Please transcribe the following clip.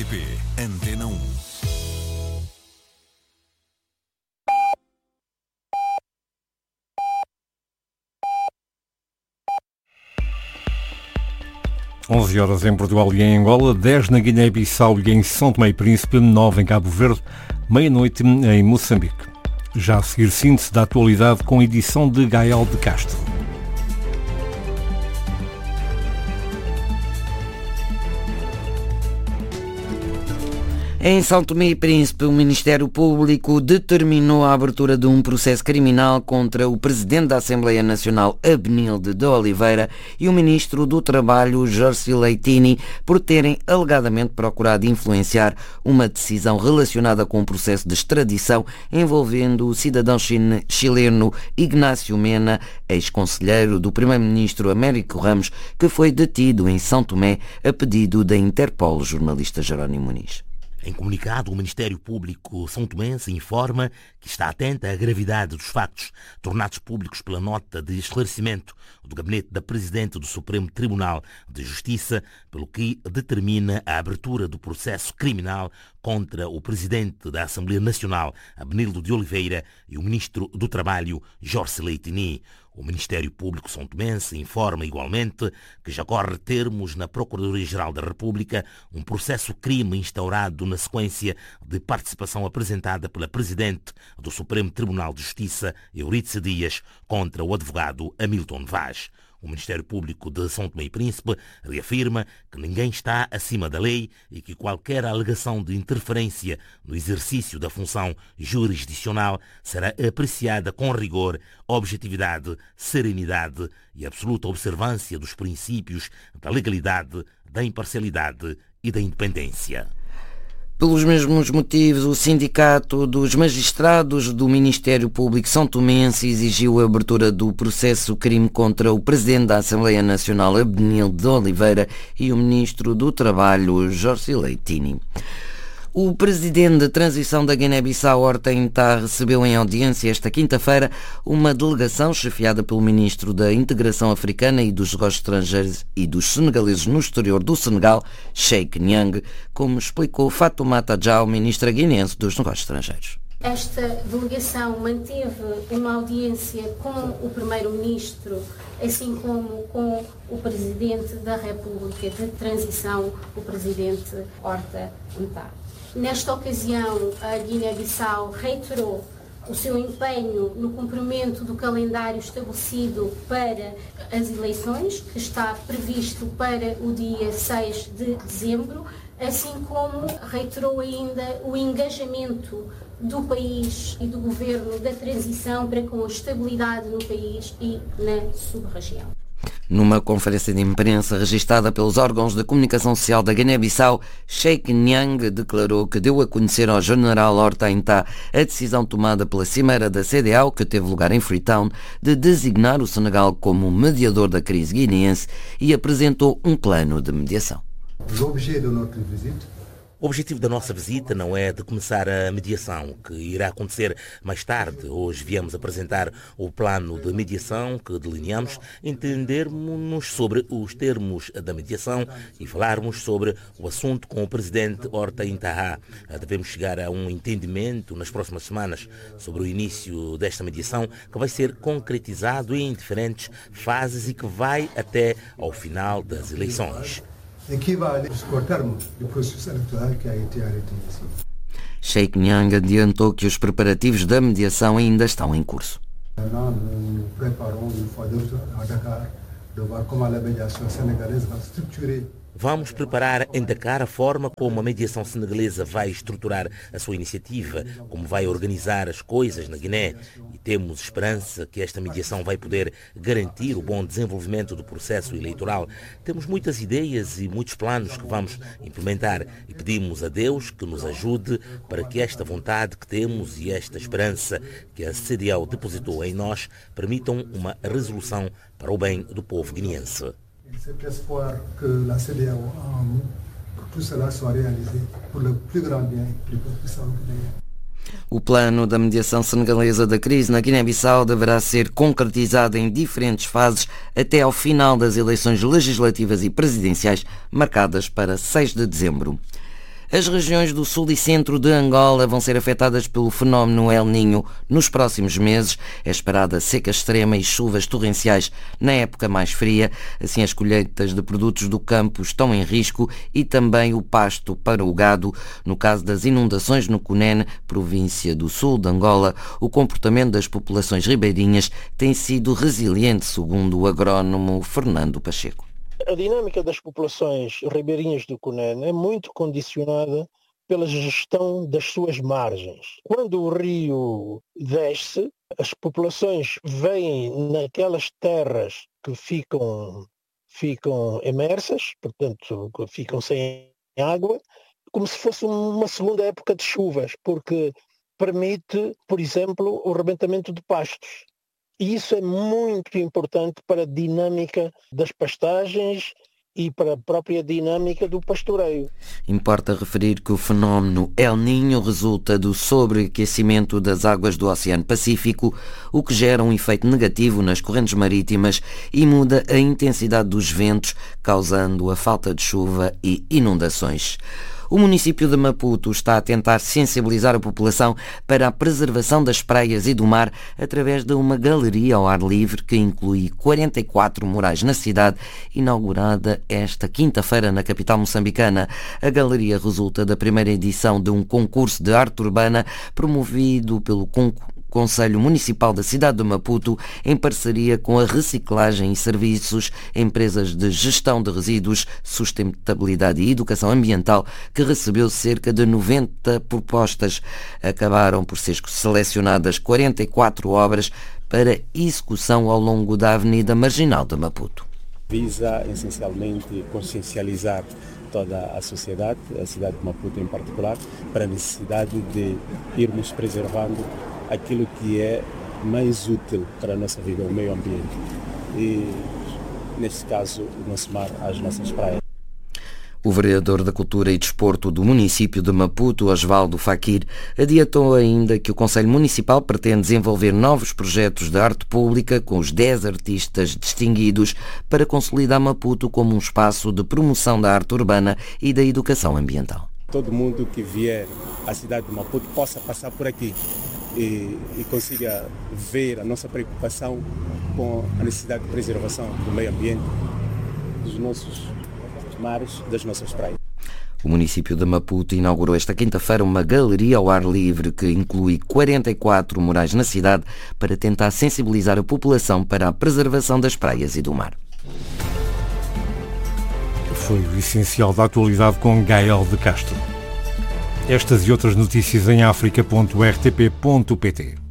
RTP Antena 1. Onze horas em Portugal e em Angola, 10 na Guiné-Bissau e em São Tomé e Príncipe, 9 em Cabo Verde, meia-noite em Moçambique. Já a seguir, síntese da atualidade com edição de Gael de Castro. Em São Tomé e Príncipe, o Ministério Público determinou a abertura de um processo criminal contra o Presidente da Assembleia Nacional, Abenilde de Oliveira, e o Ministro do Trabalho, Jorge Leitini, por terem alegadamente procurado influenciar uma decisão relacionada com um processo de extradição envolvendo o cidadão chileno Ignácio Mena, ex-conselheiro do Primeiro-Ministro Américo Ramos, que foi detido em São Tomé a pedido da Interpol, jornalista Jerónimo Muniz. Em comunicado, o Ministério Público são tomense informa que está atento à gravidade dos factos tornados públicos pela nota de esclarecimento do Gabinete da Presidente do Supremo Tribunal de Justiça, pelo que determina a abertura do processo criminal contra o Presidente da Assembleia Nacional, Abenilde de Oliveira, e o Ministro do Trabalho, Jorge Leitini. O Ministério Público são tomense informa igualmente que já corre termos na Procuradoria-Geral da República um processo-crime instaurado na sequência de participação apresentada pela Presidente do Supremo Tribunal de Justiça, Eurídice Dias, contra o advogado Hamilton Vaz. O Ministério Público de São Tomé e Príncipe reafirma que ninguém está acima da lei e que qualquer alegação de interferência no exercício da função jurisdicional será apreciada com rigor, objetividade, serenidade e absoluta observância dos princípios da legalidade, da imparcialidade e da independência. Pelos mesmos motivos, o Sindicato dos Magistrados do Ministério Público São Tomense exigiu a abertura do processo-crime contra o Presidente da Assembleia Nacional, Abenilde de Oliveira, e o Ministro do Trabalho, Jorge Leitini. O presidente de transição da Guiné-Bissau, Horta Intá, recebeu em audiência esta quinta-feira uma delegação chefiada pelo ministro da Integração Africana e dos Negócios Estrangeiros e dos Senegaleses no exterior do Senegal, Sheikh Nyang, como explicou Fatoumata Diaw, ministra guineense dos Negócios Estrangeiros. Esta delegação manteve uma audiência com o primeiro-ministro, assim como com o presidente da República de Transição, o presidente Horta Intá. Nesta ocasião, a Guiné-Bissau reiterou o seu empenho no cumprimento do calendário estabelecido para as eleições, que está previsto para o dia 6 de dezembro, assim como reiterou ainda o engajamento do país e do governo da transição para com a estabilidade no país e na sub-região. Numa conferência de imprensa registada pelos órgãos de comunicação social da Guiné-Bissau, Sheikh Nyang declarou que deu a conhecer ao general Horta Intá a decisão tomada pela cimeira da CEDEAO, que teve lugar em Freetown, de designar o Senegal como mediador da crise guineense, e apresentou um plano de mediação. O objetivo da nossa visita não é de começar a mediação, que irá acontecer mais tarde. Hoje viemos apresentar o plano de mediação que delineamos, entendermos-nos sobre os termos da mediação e falarmos sobre o assunto com o presidente Horta Intá. Devemos chegar a um entendimento nas próximas semanas sobre o início desta mediação, que vai ser concretizado em diferentes fases e que vai até ao final das eleições. Sheikh Nyang adiantou que os preparativos da mediação ainda estão em curso. Vamos preparar em Dakar a forma como a mediação senegalesa vai estruturar a sua iniciativa, como vai organizar as coisas na Guiné, e temos esperança que esta mediação vai poder garantir o bom desenvolvimento do processo eleitoral. Temos muitas ideias e muitos planos que vamos implementar e pedimos a Deus que nos ajude para que esta vontade que temos e esta esperança que a CEDEAO depositou em nós permitam uma resolução para o bem do povo guineense. Cet espoir que la CEDEAO a en nous, que tout cela soit réalisé pour le plus grand bien et plus puissant guinéen. O plano da mediação senegalesa da crise na Guiné-Bissau deverá ser concretizado em diferentes fases até ao final das eleições legislativas e presidenciais marcadas para 6 de dezembro. As regiões do sul e centro de Angola vão ser afetadas pelo fenómeno El Niño nos próximos meses. É esperada seca extrema e chuvas torrenciais na época mais fria. Assim, as colheitas de produtos do campo estão em risco e também o pasto para o gado. No caso das inundações no Cunene, província do sul de Angola, o comportamento das populações ribeirinhas tem sido resiliente, segundo o agrónomo Fernando Pacheco. A dinâmica das populações ribeirinhas do Cunene é muito condicionada pela gestão das suas margens. Quando o rio desce, as populações vêm naquelas terras que ficam imersas, portanto, que ficam sem água, como se fosse uma segunda época de chuvas, porque permite, por exemplo, o rebentamento de pastos. E isso é muito importante para a dinâmica das pastagens e para a própria dinâmica do pastoreio. Importa referir que o fenómeno El Niño resulta do sobreaquecimento das águas do Oceano Pacífico, o que gera um efeito negativo nas correntes marítimas e muda a intensidade dos ventos, causando a falta de chuva e inundações. O município de Maputo está a tentar sensibilizar a população para a preservação das praias e do mar através de uma galeria ao ar livre que inclui 44 murais na cidade, inaugurada esta quinta-feira na capital moçambicana. A galeria resulta da primeira edição de um concurso de arte urbana promovido pelo Conselho Municipal da cidade de Maputo, em parceria com a Reciclagem e Serviços, empresas de gestão de resíduos, sustentabilidade e educação ambiental, que recebeu cerca de 90 propostas. Acabaram por ser selecionadas 44 obras para execução ao longo da Avenida Marginal de Maputo. Visa essencialmente consciencializar toda a sociedade, a cidade de Maputo em particular, para a necessidade de irmos preservando aquilo que é mais útil para a nossa vida, o meio ambiente. E, neste caso, o nosso mar, as nossas praias. O vereador da Cultura e Desporto do município de Maputo, Osvaldo Fakir, adiantou ainda que o Conselho Municipal pretende desenvolver novos projetos de arte pública com os 10 artistas distinguidos para consolidar Maputo como um espaço de promoção da arte urbana e da educação ambiental. Todo mundo que vier à cidade de Maputo possa passar por aqui e consiga ver a nossa preocupação com a necessidade de preservação do meio ambiente, dos nossos mares, das nossas praias. O município de Maputo inaugurou esta quinta-feira uma galeria ao ar livre que inclui 44 murais na cidade para tentar sensibilizar a população para a preservação das praias e do mar. Foi o essencial da atualidade com Gael de Castro. Estas e outras notícias em africa.rtp.pt.